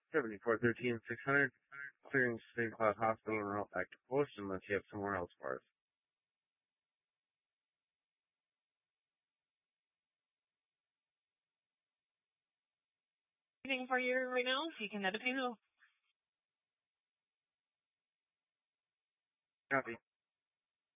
7413-600, clearing St. Cloud Hospital and route back to Post unless you have somewhere else for us. Waiting for you right now, so you can let it know. Copy.